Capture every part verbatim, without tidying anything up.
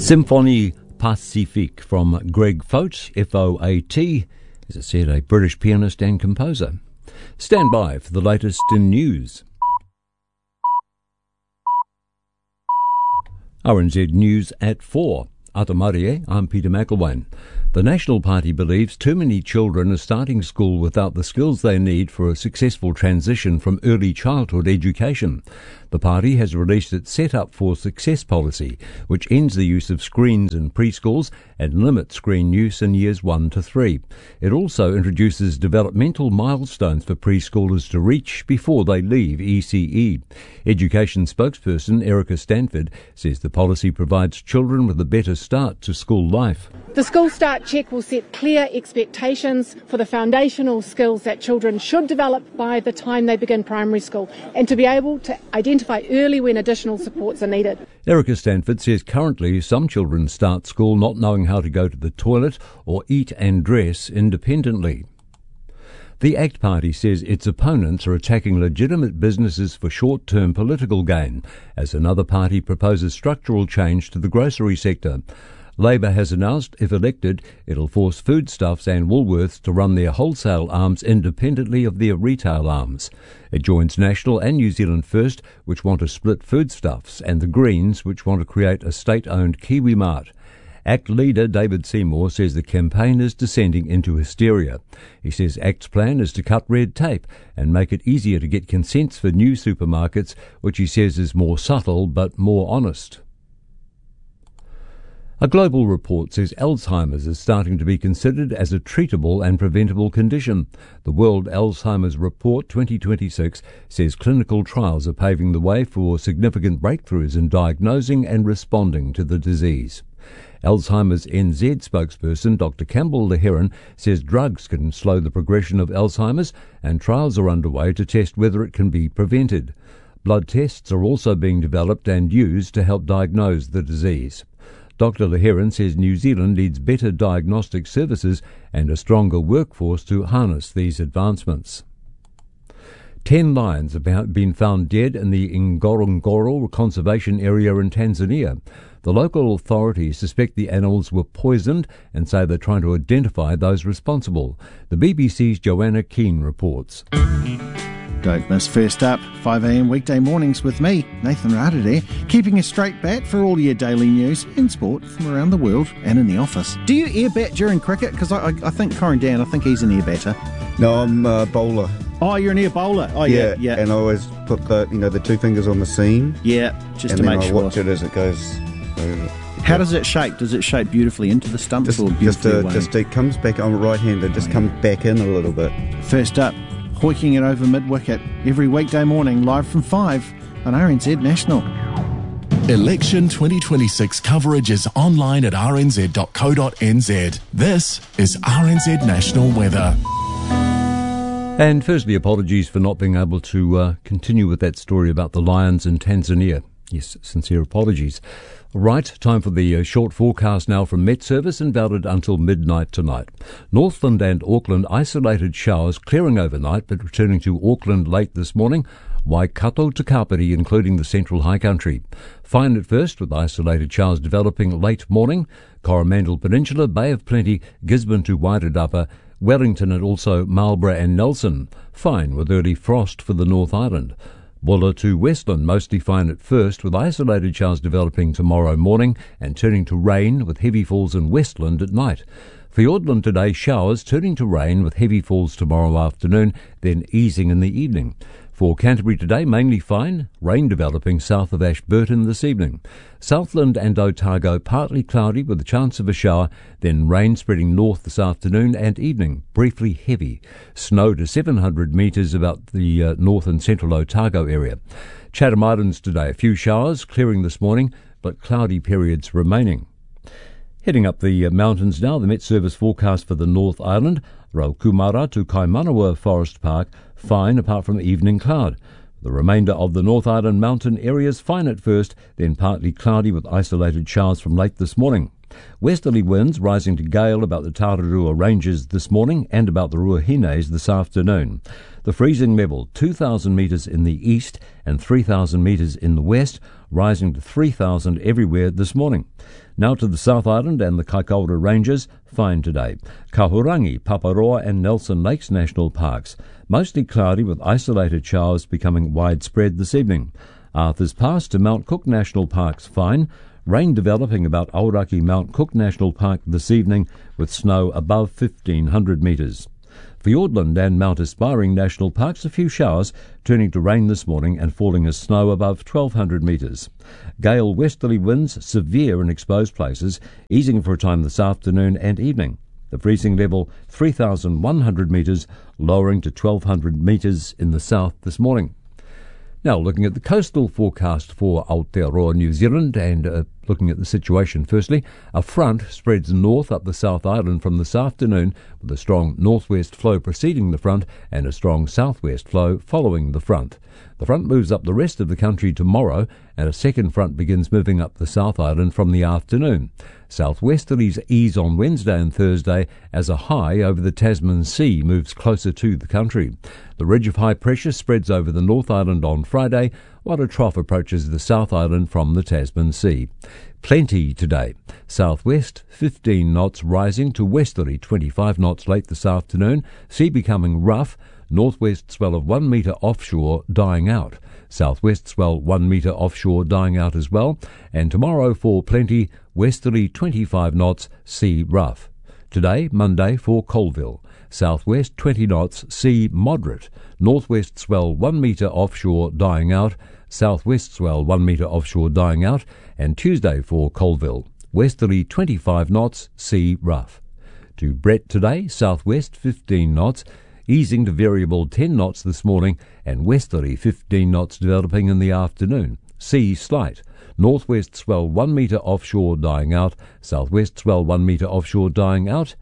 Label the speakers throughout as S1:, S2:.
S1: Symphonie Pacifique from Greg Foat, F O A T, as I said, a British pianist and composer. Stand by for the latest in news. R N Z News at four. Atamarie, I'm Peter McElwain. The National Party believes too many children are starting school without the skills they need for a successful transition from early childhood education. The party has released its Set Up for Success policy, which ends the use of screens in preschools and limits screen use in years one to three. It also introduces developmental milestones for preschoolers to reach before they leave E C E. Education spokesperson Erica Stanford says the policy provides children with a better start to school life.
S2: The School Start Check will set clear expectations for the foundational skills that children should develop by the time they begin primary school, and to be able to identify early when additional supports are needed.
S1: Erica Stanford says currently some children start school not knowing how to go to the toilet or eat and dress independently. The ACT Party says its opponents are attacking legitimate businesses for short-term political gain, as another party proposes structural change to the grocery sector. Labor has announced, if elected, it'll force Foodstuffs and Woolworths to run their wholesale arms independently of their retail arms. It joins National and New Zealand First, which want to split Foodstuffs, and the Greens, which want to create a state-owned Kiwi Mart. ACT leader David Seymour says the campaign is descending into hysteria. He says ACT's plan is to cut red tape and make it easier to get consents for new supermarkets, which he says is more subtle but more honest. A global report says Alzheimer's is starting to be considered as a treatable and preventable condition. The World Alzheimer's Report twenty twenty-six says clinical trials are paving the way for significant breakthroughs in diagnosing and responding to the disease. Alzheimer's N Z spokesperson Doctor Campbell Leheron says drugs can slow the progression of Alzheimer's, and trials are underway to test whether it can be prevented. Blood tests are also being developed and used to help diagnose the disease. Doctor Leheron says New Zealand needs better diagnostic services and a stronger workforce to harness these advancements. Ten lions have been found dead in the Ngorongoro Conservation Area in Tanzania. The local authorities suspect the animals were poisoned and say they're trying to identify those responsible. The B B C's Joanna Keane reports.
S3: Don't miss First Up, five a m weekday mornings with me, Nathan Radadare, keeping a straight bat for all your daily news and sport from around the world and in the office. Do you air bat during cricket? Because I, I, I think Corin Dan, I think he's an air batter.
S4: No, I'm a bowler.
S3: Oh, you're an air bowler. Oh, yeah, yeah.
S4: yeah. And I always put the, you know, the two fingers on the seam.
S3: Yeah, just
S4: and
S3: to
S4: then
S3: make
S4: I
S3: sure.
S4: watch it as it goes over.
S3: How does it shape? Does it shape beautifully into the stumps
S4: Just,
S3: or
S4: just,
S3: beautifully
S4: uh,
S3: away?
S4: just it comes back. I'm right-handed. Just
S3: Oh, yeah.
S4: comes back in a little bit.
S3: First Up, hoiking it over mid-wicket every weekday morning, live from five on R N Z National.
S5: Election twenty twenty-six coverage is online at r n z dot co dot n z. This is R N Z National Weather.
S1: And firstly, apologies for not being able to uh, continue with that story about the lions in Tanzania. Yes, sincere apologies. Right, time for the uh, short forecast now from Met Service and valid until midnight tonight. Northland and Auckland, isolated showers clearing overnight but returning to Auckland late this morning. Waikato to Kapiti, including the central high country. Fine at first, with isolated showers developing late morning. Coromandel Peninsula, Bay of Plenty, Gisborne to Wairarapa, Wellington and also Marlborough and Nelson. Fine with early frost for the North Island. Bulla to Westland, mostly fine at first, with isolated showers developing tomorrow morning and turning to rain with heavy falls in Westland at night. Fiordland today, showers turning to rain with heavy falls tomorrow afternoon, then easing in the evening. For Canterbury today, mainly fine, rain developing south of Ashburton this evening. Southland and Otago, partly cloudy with a chance of a shower, then rain spreading north this afternoon and evening, briefly heavy. Snow to seven hundred metres about the uh, north and central Otago area. Chatham Islands today, a few showers, clearing this morning, but cloudy periods remaining. Heading up the uh, mountains now, the Met Service forecast for the North Island, Raukumara to Kaimanawa Forest Park, fine apart from evening cloud. The remainder of the North Island mountain areas fine at first, then partly cloudy with isolated showers from late this morning. Westerly winds rising to gale about the Tararua Ranges this morning and about the Ruahines this afternoon. The freezing level two thousand metres in the east and three thousand metres in the west. rising to three thousand everywhere this morning. Now to the South Island and the Kaikoura Ranges, fine today. Kahurangi, Paparoa and Nelson Lakes National Parks, mostly cloudy with isolated showers becoming widespread this evening. Arthur's Pass to Mount Cook National Park's fine. Rain developing about Aoraki Mount Cook National Park this evening with snow above fifteen hundred metres. Fiordland and Mount Aspiring National Parks, a few showers turning to rain this morning and falling as snow above twelve hundred metres. Gale westerly winds severe in exposed places, easing for a time this afternoon and evening. The freezing level three thousand one hundred metres, lowering to twelve hundred metres in the south this morning. Now looking at the coastal forecast for Aotearoa, New Zealand, and uh, looking at the situation firstly, a front spreads north up the South Island from this afternoon with a strong northwest flow preceding the front and a strong southwest flow following the front. The front moves up the rest of the country tomorrow and a second front begins moving up the South Island from the afternoon. Southwesterlies ease on Wednesday and Thursday as a high over the Tasman Sea moves closer to the country. The ridge of high pressure spreads over the North Island on Friday, while a trough approaches the South Island from the Tasman Sea. Plenty today. Southwest fifteen knots rising to westerly twenty-five knots late this afternoon. Sea becoming rough. Northwest swell of one metre offshore dying out. Southwest swell one metre offshore dying out as well. And tomorrow for plenty, westerly twenty-five knots, sea rough. Today, Monday, for Colville. Southwest twenty knots, sea moderate. Northwest swell one metre offshore dying out. Southwest swell one metre offshore dying out. And Tuesday for Colville. Westerly twenty-five knots, sea rough. To Brett today, southwest fifteen knots, easing to variable ten knots this morning, and westerly fifteen knots developing in the afternoon. Sea slight. Northwest swell one metre offshore dying out. Southwest swell one metre offshore dying out.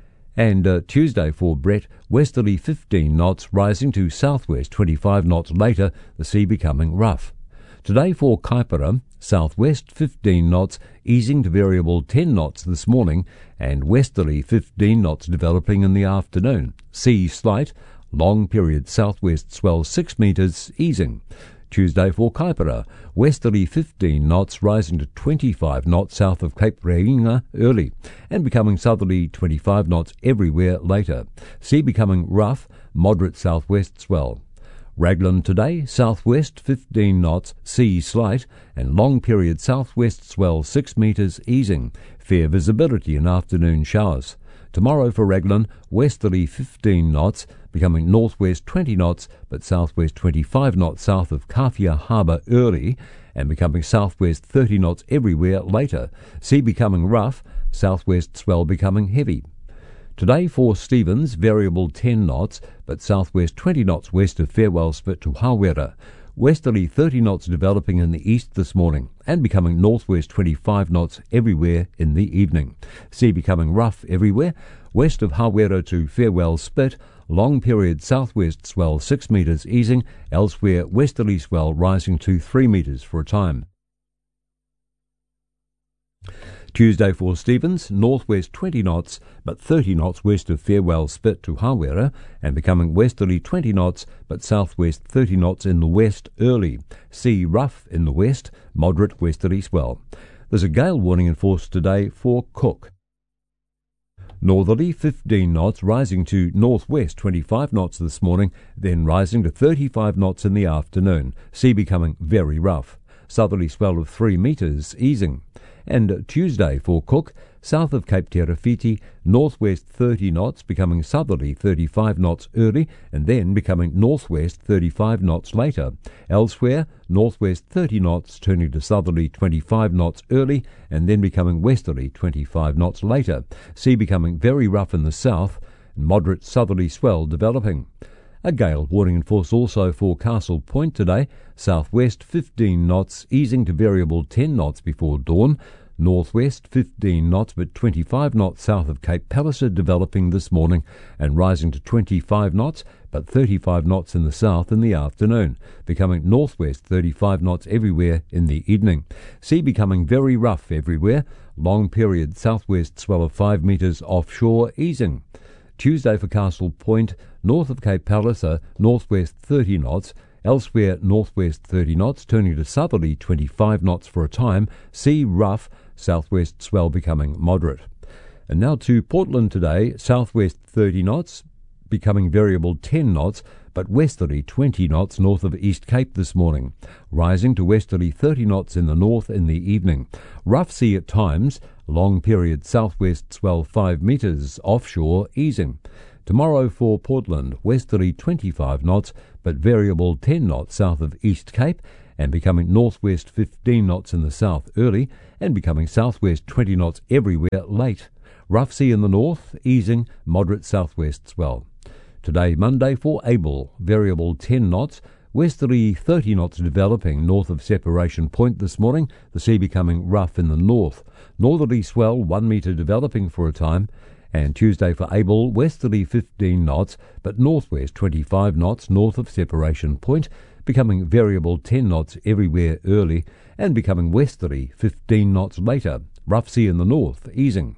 S1: And uh, Tuesday for Brett, westerly fifteen knots rising to southwest twenty-five knots later, the sea becoming rough. Today for Kaipara, southwest fifteen knots, easing to variable ten knots this morning, and westerly fifteen knots developing in the afternoon. Sea slight, long period southwest swell six metres, easing. Tuesday for Kaipara, westerly fifteen knots rising to twenty-five knots south of Cape Reinga early, and becoming southerly twenty-five knots everywhere later. Sea becoming rough, moderate southwest swell. Raglan today, southwest fifteen knots, sea slight, and long period southwest swell six metres, easing. Fair visibility in afternoon showers. Tomorrow for Raglan, westerly fifteen knots, becoming northwest twenty knots, but southwest twenty-five knots south of Kawhia Harbour early, and becoming southwest thirty knots everywhere later. Sea becoming rough, southwest swell becoming heavy. Today for Stevens, variable ten knots, but southwest twenty knots west of Farewell Spit to Hawera. Westerly thirty knots developing in the east this morning, and becoming northwest twenty-five knots everywhere in the evening. Sea becoming rough everywhere. West of Hawera to Farewell Spit, long period southwest swell six metres, easing. Elsewhere, westerly swell rising to three metres for a time. Tuesday for Stevens, northwest twenty knots, but thirty knots west of Farewell Spit to Hawera, and becoming westerly twenty knots, but southwest thirty knots in the west early. Sea rough in the west, moderate westerly swell. There's a gale warning enforced today for Cook. Northerly fifteen knots, rising to northwest twenty-five knots this morning, then rising to thirty-five knots in the afternoon. Sea becoming very rough. Southerly swell of three metres, easing. And Tuesday for Cook, south of Cape Terafiti, northwest thirty knots, becoming southerly thirty-five knots early, and then becoming northwest thirty-five knots later. Elsewhere, northwest thirty knots, turning to southerly twenty-five knots early, and then becoming westerly twenty-five knots later. Sea becoming very rough in the south, and moderate southerly swell developing. A gale warning in force also for Castle Point today, southwest fifteen knots, easing to variable ten knots before dawn. Northwest fifteen knots, but twenty-five knots south of Cape Palliser developing this morning, and rising to twenty-five knots, but thirty-five knots in the south in the afternoon, becoming northwest thirty-five knots everywhere in the evening. Sea becoming very rough everywhere, long period southwest swell of five metres offshore, easing. Tuesday for Castle Point, north of Cape Palliser, northwest thirty knots, Elsewhere, northwest thirty knots, turning to southerly twenty-five knots for a time. Sea rough, southwest swell becoming moderate. And now to Portland today, southwest thirty knots, becoming variable ten knots, but westerly twenty knots north of East Cape this morning, rising to westerly thirty knots in the north in the evening. Rough sea at times, long period southwest swell five metres, offshore easing. Tomorrow for Portland, westerly twenty-five knots, but variable ten knots south of East Cape, and becoming northwest fifteen knots in the south early, and becoming southwest twenty knots everywhere late. Rough sea in the north, easing, moderate southwest swell. Today, Monday, for Able, variable ten knots, westerly thirty knots developing north of Separation Point this morning, the sea becoming rough in the north. Northerly swell one metre developing for a time. And Tuesday for Able, westerly fifteen knots, but northwest twenty-five knots north of Separation Point, becoming variable ten knots everywhere early, and becoming westerly fifteen knots later. Rough sea in the north, easing.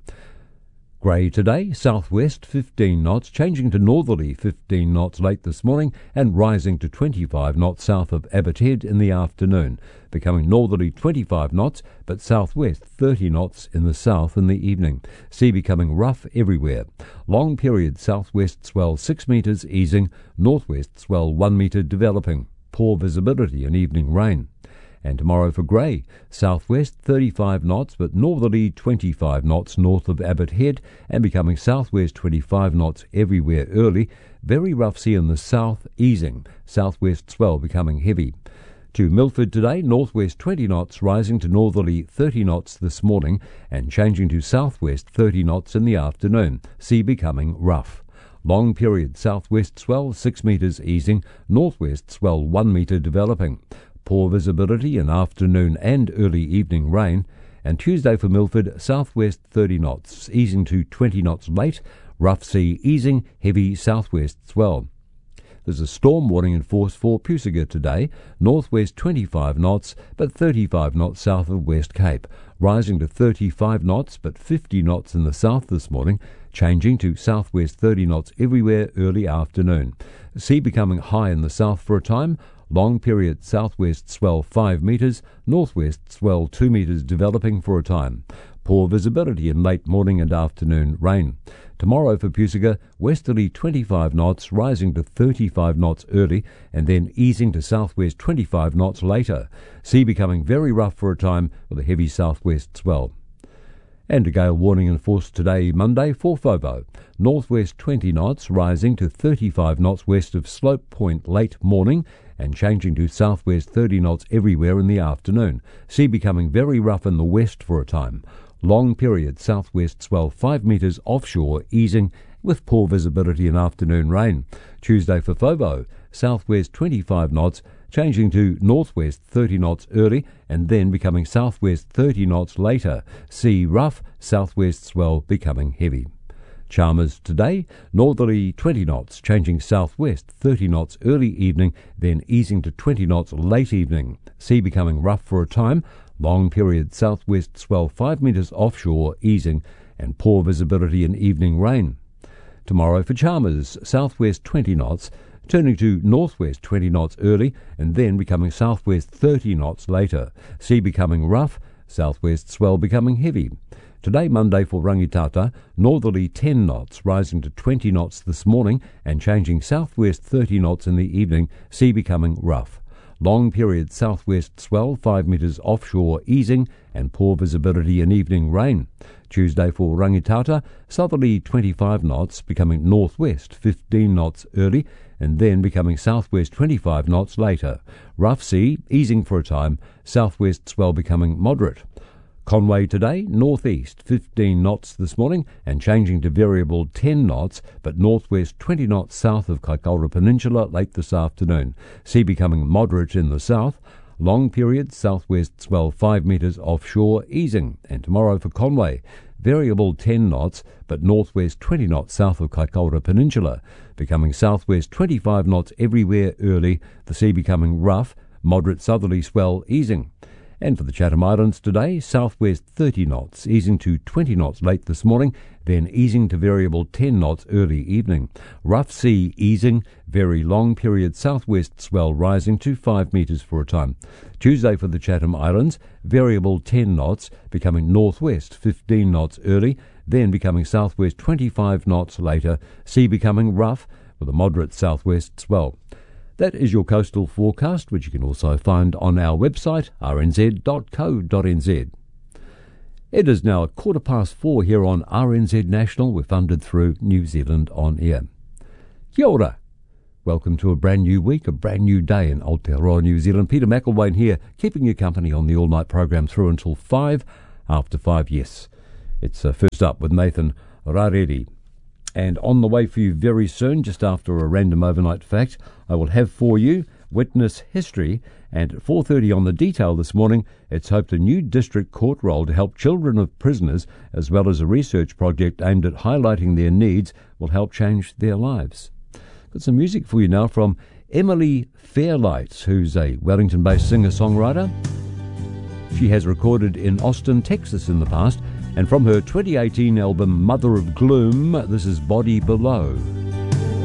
S1: Grey today, southwest fifteen knots, changing to northerly fifteen knots late this morning and rising to twenty-five knots south of Abbotshead in the afternoon, becoming northerly twenty-five knots but southwest thirty knots in the south in the evening. Sea becoming rough everywhere. Long period southwest swell six metres easing, northwest swell one metre developing. Poor visibility and evening rain. And tomorrow for Grey, southwest thirty-five knots but northerly twenty-five knots north of Abbott Head and becoming southwest twenty-five knots everywhere early. Very rough sea in the south, easing. Southwest swell becoming heavy. To Milford today, northwest twenty knots rising to northerly thirty knots this morning and changing to southwest thirty knots in the afternoon. Sea becoming rough. Long period southwest swell six metres easing, northwest swell one metre developing. Poor visibility and afternoon and early evening rain. And Tuesday for Milford, southwest thirty knots, easing to twenty knots late. Rough sea easing, heavy southwest swell. There's a storm warning in force for Pusaga today, northwest twenty-five knots, but thirty-five knots south of West Cape, rising to thirty-five knots, but fifty knots in the south this morning, changing to southwest thirty knots everywhere early afternoon. Sea becoming high in the south for a time. Long period southwest swell five metres, northwest swell two metres developing for a time. Poor visibility in late morning and afternoon rain. Tomorrow for Pusaga, westerly twenty-five knots, rising to thirty-five knots early, and then easing to southwest twenty-five knots later. Sea becoming very rough for a time with a heavy southwest swell. And a gale warning in force today, Monday, for Fovo. Northwest twenty knots, rising to thirty-five knots west of Slope Point late morning, and changing to southwest thirty knots everywhere in the afternoon. Sea becoming very rough in the west for a time. Long period southwest swell five metres offshore, easing with poor visibility and afternoon rain. Tuesday for Fovo, southwest twenty-five knots, changing to northwest thirty knots early and then becoming southwest thirty knots later. Sea rough, southwest swell becoming heavy. Chalmers today, northerly twenty knots, changing southwest thirty knots early evening, then easing to twenty knots late evening. Sea becoming rough for a time. Long period southwest swell five metres offshore, easing, and poor visibility and evening rain. Tomorrow for Chalmers, southwest twenty knots, turning to northwest twenty knots early and then becoming southwest thirty knots later. Sea becoming rough, southwest swell becoming heavy. Today, Monday, for Rangitata, northerly ten knots, rising to twenty knots this morning and changing southwest thirty knots in the evening. Sea becoming rough. Long period southwest swell five metres offshore, easing, and poor visibility and evening rain. Tuesday for Rangitata, southerly twenty-five knots, becoming northwest fifteen knots early and then becoming southwest twenty-five knots later. Rough sea, easing for a time, southwest swell becoming moderate. Conway today, northeast fifteen knots this morning and changing to variable ten knots, but northwest twenty knots south of Kaikoura Peninsula late this afternoon. Sea becoming moderate in the south. Long period southwest swell five metres offshore, easing. And tomorrow for Conway, variable ten knots, but northwest twenty knots south of Kaikoura Peninsula, becoming southwest twenty-five knots everywhere early. The sea becoming rough, moderate southerly swell easing. And for the Chatham Islands today, southwest thirty knots, easing to twenty knots late this morning, then easing to variable ten knots early evening. Rough sea easing, very long period southwest swell rising to five metres for a time. Tuesday for the Chatham Islands, variable ten knots, becoming northwest fifteen knots early, then becoming southwest twenty-five knots later, sea becoming rough with a moderate southwest swell. That is your coastal forecast, which you can also find on our website, r n z dot co dot n z. It is now a quarter past four here on R N Z National. We're funded through New Zealand On Air. Kia ora. Welcome to a brand new week, a brand new day in Aotearoa, New Zealand. Peter McElwain here, keeping you company on the all-night program through until five, after five, yes. It's uh, first up with Nathan Rareri. And on the way for you very soon, just after a random overnight fact, I will have for you Witness History. And at four thirty on the Detail this morning, it's hoped a new district court role to help children of prisoners, as well as a research project aimed at highlighting their needs, will help change their lives. Got some music for you now from Emily Fairlight, who's a Wellington-based singer-songwriter. She has recorded in Austin, Texas in the past, and from her twenty eighteen album Mother of Gloom, this is Body Below.